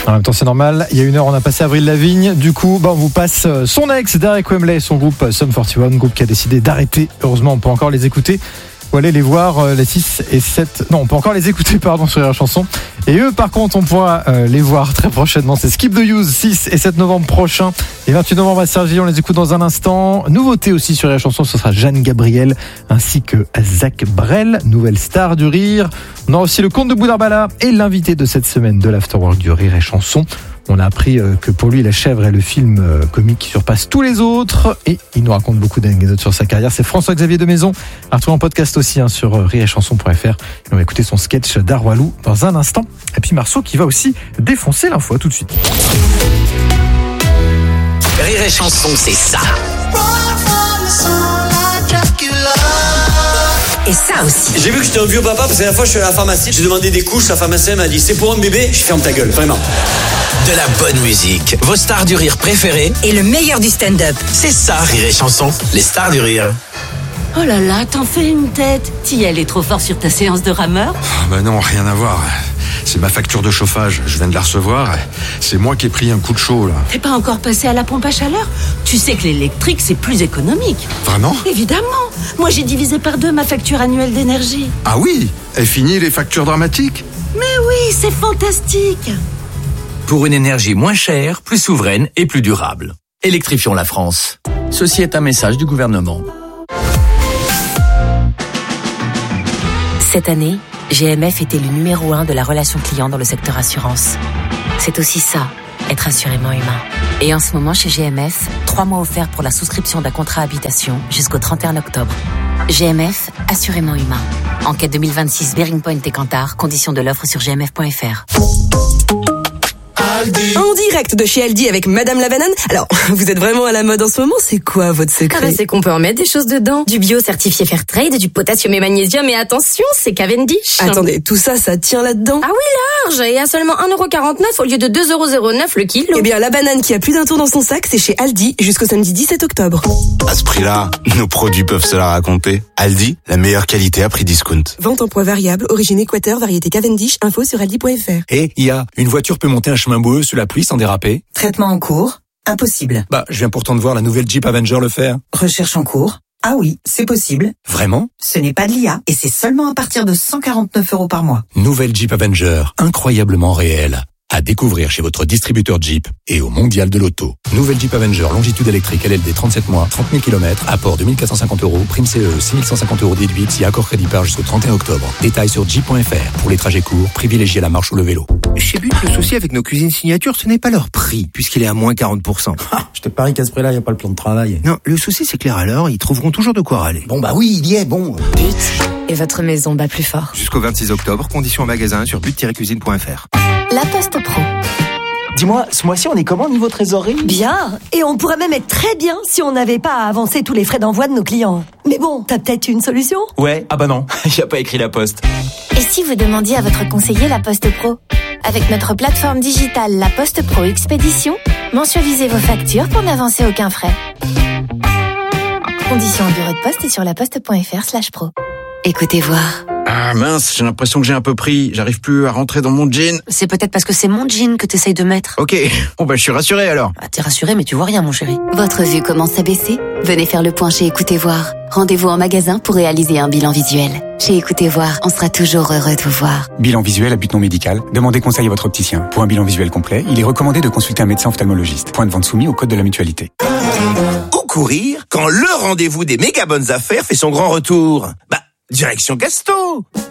En même temps, c'est normal. Il y a 1 heure, on a passé Avril Lavigne. Du coup, on vous passe son ex, Derek Wembley, son groupe Sum 41, groupe qui a décidé d'arrêter. Heureusement, on peut encore les écouter. Ou aller les voir les 6 et 7. Non, on peut encore les écouter, sur la chanson. Et eux, par contre, on pourra les voir très prochainement. C'est Skip the Use, 6 et 7 novembre prochain. Et 28 novembre à Cergy, on les écoute dans un instant. Nouveauté aussi sur la chanson, ce sera Jeanne Gabriel ainsi que Zach Brel, nouvelle star du rire. On aura aussi le conte de Boudarbala et l'invité de cette semaine de l'Afterwork du rire et chanson. On a appris que pour lui, La Chèvre est le film comique qui surpasse tous les autres. Et il nous raconte beaucoup d'anecdotes sur sa carrière. C'est François-Xavier de Maison, à retrouver en podcast aussi sur rireetchanson.fr. On va écouter son sketch d'Arwalou dans un instant. Et puis Marceau qui va aussi défoncer l'info tout de suite. Rire et chanson, c'est ça. Et ça aussi. J'ai vu que j'étais un vieux papa parce que la fois je suis à la pharmacie, j'ai demandé des couches, la pharmacienne m'a dit c'est pour un bébé, je ferme ta gueule, vraiment. De la bonne musique, vos stars du rire préférées et le meilleur du stand-up. C'est ça, Rire et chanson, les stars du rire. Oh là là, t'en fais une tête. T'y allais trop fort sur ta séance de rameur? Non, rien à voir. C'est ma facture de chauffage, je viens de la recevoir. C'est moi qui ai pris un coup de chaud, là. T'es pas encore passé à la pompe à chaleur? Tu sais que l'électrique, c'est plus économique. Vraiment? Évidemment. Moi, j'ai divisé par 2 ma facture annuelle d'énergie. Ah oui? Et fini les factures dramatiques? Mais oui, c'est fantastique. Pour une énergie moins chère, plus souveraine et plus durable. Électrifions la France. Ceci est un message du gouvernement. Cette année, GMF est élu numéro 1 de la relation client dans le secteur assurance. C'est aussi ça, être assurément humain. Et en ce moment, chez GMF, 3 mois offerts pour la souscription d'un contrat habitation jusqu'au 31 octobre. GMF, assurément humain. Enquête 2026 Bearing Point et Kantar, conditions de l'offre sur gmf.fr. En direct de chez Aldi avec Madame la Banane. Alors, vous êtes vraiment à la mode en ce moment, c'est quoi votre secret? C'est qu'on peut en mettre des choses dedans. Du bio certifié Fairtrade, du potassium et magnésium, et attention, c'est Cavendish. Attendez, tout ça, ça tient là-dedans? Ah oui, large, et à seulement 1,49€ au lieu de 2,09€ le kilo. Eh bien, la banane qui a plus d'un tour dans son sac, c'est chez Aldi jusqu'au samedi 17 octobre. À ce prix-là, nos produits peuvent se la raconter. Aldi, la meilleure qualité à prix discount. Vente en poids variable, origine Équateur, variété Cavendish, info sur aldi.fr. Et une voiture peut monter un chemin boueux sous la pluie sans déraper. Traitement en cours, impossible. Je viens pourtant de voir la nouvelle Jeep Avenger le faire. Recherche en cours. Ah oui, c'est possible. Vraiment? Ce n'est pas de l'IA et c'est seulement à partir de 149€ par mois. Nouvelle Jeep Avenger, incroyablement réelle. À découvrir chez votre distributeur Jeep et au Mondial de l'Auto. Nouvelle Jeep Avenger, longitude électrique, LLD 37 mois, 30 000 km, apport 2450€, prime CE, 6150€ déduite si accord crédit par jusqu'au 31 octobre. Détails sur jeep.fr. Pour les trajets courts, privilégiez la marche ou le vélo. Chez But, le souci avec nos cuisines signature, ce n'est pas leur prix, puisqu'il est à moins 40%. Je te parie qu'à ce prix-là, il n'y a pas le plan de travail. Non, le souci, c'est que les râleurs, ils trouveront toujours de quoi râler. Oui, il y est, bon. But, et votre maison bat plus fort. Jusqu'au 26 octobre, conditions en magasin sur but-cuisine.fr. La Poste Pro. Dis-moi, ce mois-ci, on est comment niveau trésorerie? Bien, et on pourrait même être très bien si on n'avait pas à avancer tous les frais d'envoi de nos clients. Mais bon, t'as peut-être une solution? Ouais, non, il n'y a pas écrit La Poste. Et si vous demandiez à votre conseiller La Poste Pro? Avec notre plateforme digitale La Poste Pro Expédition, mensualisez vos factures pour n'avancer aucun frais. Conditions en bureau de poste et sur laposte.fr/pro. Écoutez voir. Ah mince, j'ai l'impression que j'ai un peu pris. J'arrive plus à rentrer dans mon jean. C'est peut-être parce que c'est mon jean que t'essayes de mettre. Ok, je suis rassuré alors. T'es rassuré mais tu vois rien mon chéri. Votre vue commence à baisser? Venez faire le point chez Écoutez Voir. Rendez-vous en magasin pour réaliser un bilan visuel. Chez Écoutez Voir, on sera toujours heureux de vous voir. Bilan visuel à but non médical. Demandez conseil à votre opticien. Pour un bilan visuel complet, il est recommandé de consulter un médecin ophtalmologiste. Point de vente soumis au code de la mutualité. Où courir quand le rendez-vous des méga bonnes affaires fait son grand retour? Direction Casto.